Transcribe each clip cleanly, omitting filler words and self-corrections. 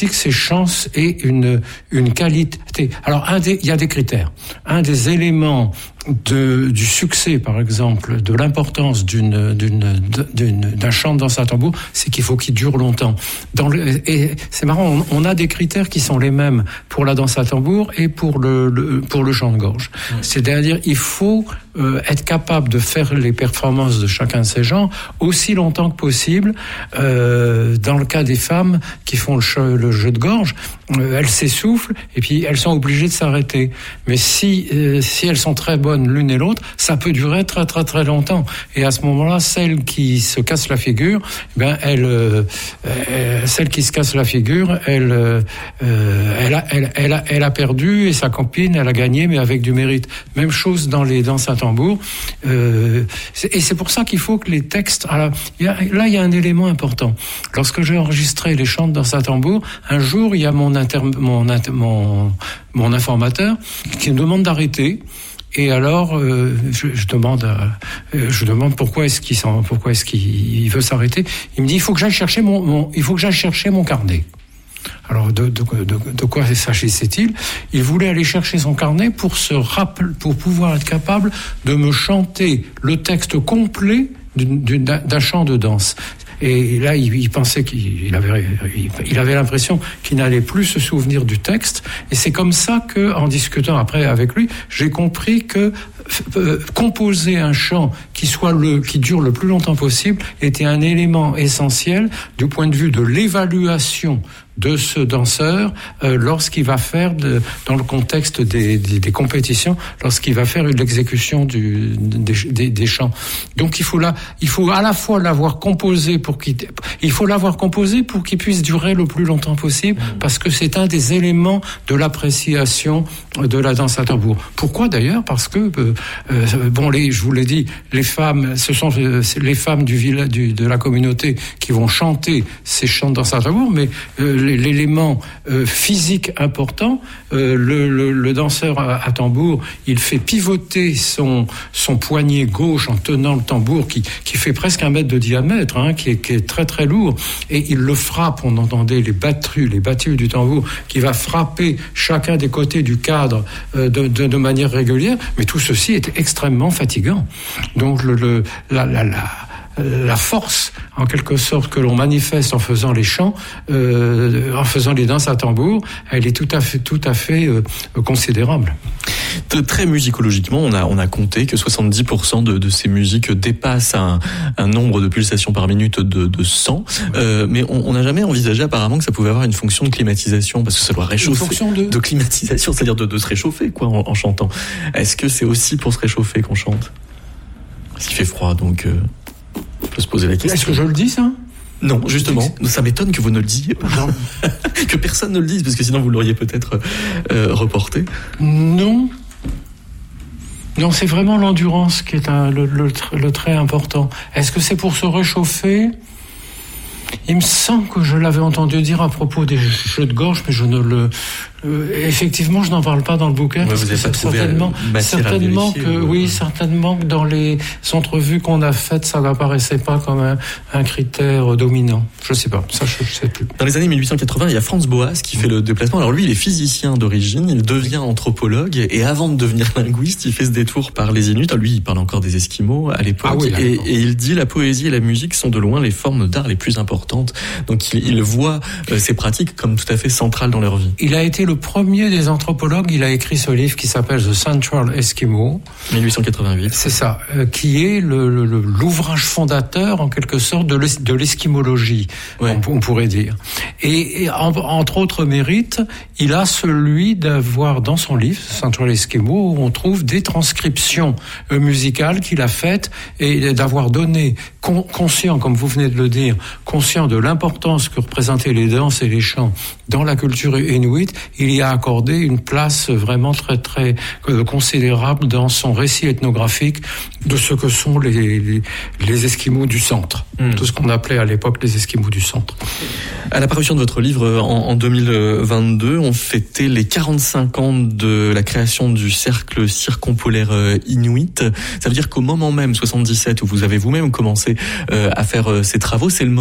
aussi que ces chants aient une qualité. Alors, il y a des critères. Un des éléments du succès, par exemple, de l'importance d'un chant de danse à tambour, c'est qu'il faut qu'il dure longtemps. Et c'est marrant, on a des critères qui sont les mêmes pour la danse à tambour et pour le chant de gorge. C'est-à-dire, il faut être capable de faire les performances de chacun de ces genres aussi longtemps que possible. Dans le cas des femmes qui font le jeu de gorge, elles s'essoufflent et puis elles sont obligées de s'arrêter. Mais si elles sont très bonnes l'une et l'autre, ça peut durer très très très longtemps. Et à ce moment-là, celle qui se casse la figure, celle qui se casse la figure, elle a perdu et sa copine, elle a gagné, mais avec du mérite. Même chose dans les danses à tambour. Et c'est pour ça qu'il faut que les textes. Là, il y a un élément important. Lorsque j'ai enregistré les chants de danse à tambour, un jour, il y a mon informateur qui me demande d'arrêter. Et alors, je demande pourquoi est-ce qu'il veut s'arrêter. Il me dit, il faut que j'aille chercher mon carnet. Alors, de quoi s'agissait-il ? Il voulait aller chercher son carnet pour pouvoir être capable de me chanter le texte complet d'un chant de danse. Et là, il pensait qu'il avait l'impression qu'il n'allait plus se souvenir du texte. Et c'est comme ça que, en discutant après avec lui, j'ai compris que composer un chant qui dure le plus longtemps possible était un élément essentiel du point de vue de l'évaluation de ce danseur lorsqu'il va faire dans le contexte des compétitions, lorsqu'il va faire l'exécution des chants. Donc il faut à la fois l'avoir composé pour qu'il puisse durer le plus longtemps possible, parce que c'est un des éléments de l'appréciation de la danse à tambour. Pourquoi d'ailleurs ? Parce que je vous l'ai dit, les femmes, ce sont les femmes de la communauté qui vont chanter ces chants de danse à tambour, mais l'élément physique important, le danseur à tambour, il fait pivoter son poignet gauche en tenant le tambour qui fait presque 1 mètre de diamètre, qui est très très lourd, et il le frappe. On entendait les battues du tambour qui va frapper chacun des côtés du cadre de manière régulière. Mais tout ceci est extrêmement fatigant. Donc la force, en quelque sorte, que l'on manifeste en faisant les chants, en faisant les danses à tambour, elle est tout à fait considérable. Très musicologiquement, on a compté que 70% de ces musiques dépassent un nombre de pulsations par minute de 100. Mais on n'a jamais envisagé apparemment que ça pouvait avoir une fonction de climatisation, parce que ça doit réchauffer. Une fonction de climatisation, c'est-à-dire de se réchauffer, quoi, en chantant. Est-ce que c'est aussi pour se réchauffer qu'on chante ? Parce qu'il fait froid, donc on peut se poser la question. Est-ce que je le dis, ça ? Non, justement, ça m'étonne que vous ne le disiez pas. Que personne ne le dise, parce que sinon vous l'auriez peut-être reporté. Non, c'est vraiment l'endurance qui est le trait important. Est-ce que c'est pour se réchauffer ? Il me semble que je l'avais entendu dire à propos des jeux de gorge, mais je ne le... effectivement, je n'en parle pas dans le bouquin. Ouais, vous n'avez pas trouvé certainement que dans les entrevues qu'on a faites, ça n'apparaissait pas comme un critère dominant. Je sais pas, ça je sais plus. Dans les années 1880, il y a Franz Boas qui fait le déplacement. Alors lui, il est physicien d'origine, il devient anthropologue, et avant de devenir linguiste, il fait ce détour par les Inuits. Lui, il parle encore des Esquimaux à l'époque, et il dit: la poésie et la musique sont de loin les formes d'art les plus importantes. Donc il voit ces pratiques comme tout à fait centrales dans leur vie. Il a été le premier des anthropologues. Il a écrit ce livre qui s'appelle The Central Eskimo. 1888. C'est ça, qui est l'ouvrage fondateur en quelque sorte de l'esquimologie, on pourrait dire. Et entre autres mérites, il a celui d'avoir dans son livre Central Eskimo, où on trouve des transcriptions musicales qu'il a faites, et d'avoir donné conscient, comme vous venez de le dire, conscient de l'importance que représentaient les danses et les chants dans la culture inuite. Il y a accordé une place vraiment très très considérable dans son récit ethnographique de ce que sont les Esquimaux du centre, tout ce qu'on appelait à l'époque les Esquimaux du centre. À la parution de votre livre en 2022, on fêtait les 45 ans de la création du cercle circumpolaire inuit. Ça veut dire qu'au moment même, 77, où vous avez vous-même commencé à faire ces travaux, c'est le moment aussi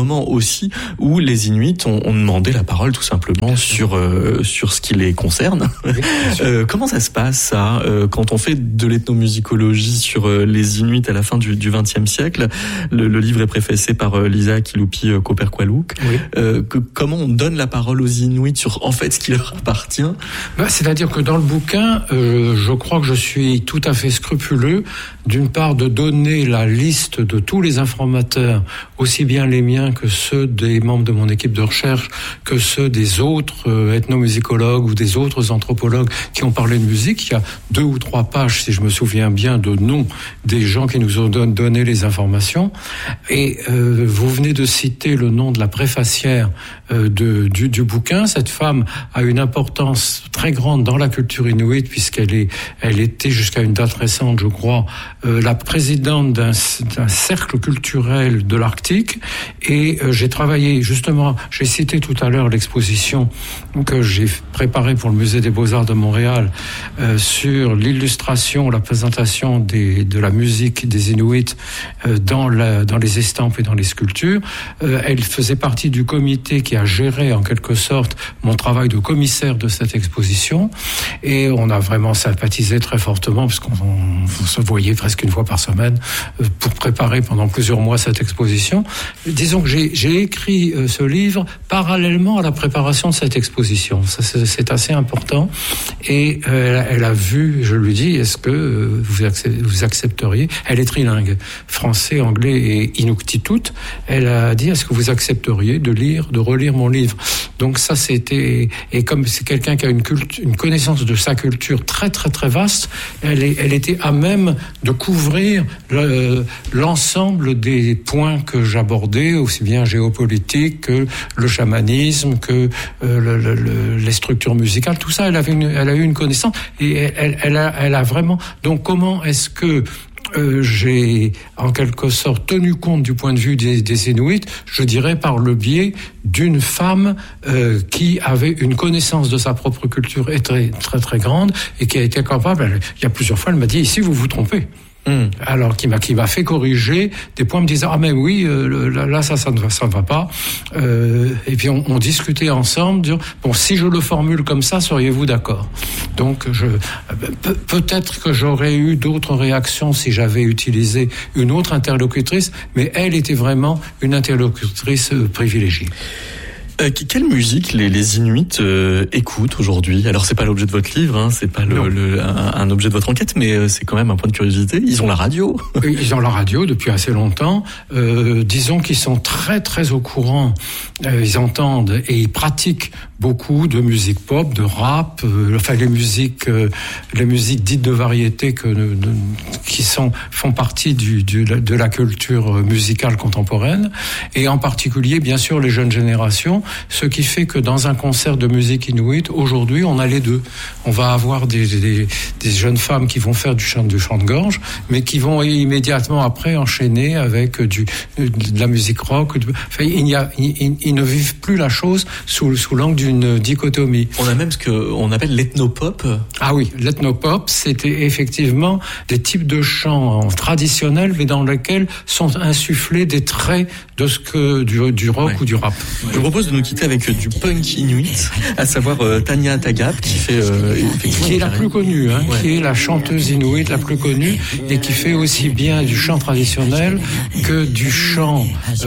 aussi où les Inuits ont demandé la parole tout simplement sur ce qui les concerne. Oui, comment ça se passe ça quand on fait de l'ethnomusicologie sur les Inuits à la fin du XXe siècle? Le livre est préfacé par Lisa Kilupi Koperkwaluk. Oui. Comment on donne la parole aux Inuits sur en fait ce qui leur appartient? C'est-à-dire que dans le bouquin, je crois que je suis tout à fait scrupuleux, d'une part de donner la liste de tous les informateurs, aussi bien les miens que ceux des membres de mon équipe de recherche, que ceux des autres ethnomusicologues ou des autres anthropologues qui ont parlé de musique. Il y a 2 ou 3 pages, si je me souviens bien, de noms des gens qui nous ont donné les informations. Et vous venez de citer le nom de la préfacière du bouquin. Cette femme a une importance très grande dans la culture inuite, puisqu'elle était jusqu'à une date récente, je crois, la présidente d'un cercle culturel de l'Arctique. Et j'ai travaillé, justement, j'ai cité tout à l'heure l'exposition que j'ai préparée pour le Musée des Beaux-Arts de Montréal sur l'illustration, la présentation de la musique des Inuits dans les estampes et dans les sculptures. Elle faisait partie du comité qui a géré en quelque sorte mon travail de commissaire de cette exposition, et on a vraiment sympathisé très fortement parce qu'on se voyait presque une fois par semaine pour préparer pendant plusieurs mois cette exposition. Disons que j'ai écrit ce livre parallèlement à la préparation de cette exposition. Ça, c'est assez important. Et elle a vu, je lui dis, est-ce que vous accepteriez, elle est trilingue, français, anglais et inuktitut, elle a dit, est-ce que vous accepteriez de relire mon livre? Donc ça, c'était, et comme c'est quelqu'un qui a une connaissance de sa culture très très très vaste, elle était à même de couvrir l'ensemble des points que j'abordais, aussi bien géopolitique que le chamanisme, que les structures musicales, tout ça, elle a eu une connaissance, et elle a vraiment. Donc comment est-ce que j'ai en quelque sorte tenu compte du point de vue des Inuits, je dirais par le biais d'une femme qui avait une connaissance de sa propre culture très très très grande, et qui a été capable, il y a plusieurs fois, elle m'a dit, ici vous vous trompez. Alors qui m'a fait corriger des points, me disant ah mais oui là ça ne va pas, et puis on discutait ensemble, dire bon, si je le formule comme ça, seriez-vous d'accord? Donc peut-être que j'aurais eu d'autres réactions si j'avais utilisé une autre interlocutrice, mais elle était vraiment une interlocutrice privilégiée. Quelle musique les Inuits écoutent aujourd'hui? Alors c'est pas l'objet de votre livre, hein, c'est pas un objet de votre enquête, mais c'est quand même un point de curiosité. Ils ont la radio. Ils ont la radio depuis assez longtemps. Disons qu'ils sont très très au courant. Ils entendent et ils pratiquent beaucoup de musique pop, de rap, enfin les musiques dites de variété qui font partie de la culture musicale contemporaine, et en particulier bien sûr les jeunes générations. Ce qui fait que dans un concert de musique inuit, aujourd'hui, on a les deux. On va avoir des jeunes femmes qui vont faire du chant de gorge, mais qui vont immédiatement après enchaîner avec de la musique rock. Enfin, ils ne vivent plus la chose sous l'angle d'une dichotomie. On a même ce qu'on appelle l'ethnopop. Ah oui, l'ethnopop, c'était effectivement des types de chants traditionnels, mais dans lesquels sont insufflés des traits du rock ou du rap. Je vous propose de nous quitter avec du punk inuit, à savoir Tanya Tagap, qui est la plus connue, qui est la chanteuse inuit la plus connue, et qui fait aussi bien du chant traditionnel que du chant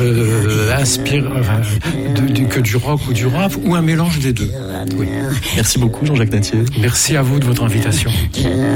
que du rock ou du rap, ou un mélange des deux. Oui. Merci beaucoup Jean-Jacques Nattier. Merci à vous de votre invitation.